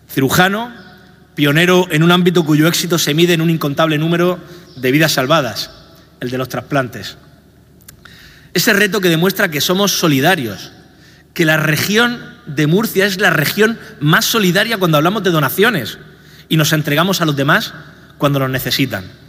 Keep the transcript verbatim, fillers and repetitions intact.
Cirujano, pionero en un ámbito cuyo éxito se mide en un incontable número de vidas salvadas, el de los trasplantes. Ese reto que demuestra que somos solidarios, que la región de Murcia es la región más solidaria cuando hablamos de donaciones y nos entregamos a los demás cuando nos necesitan.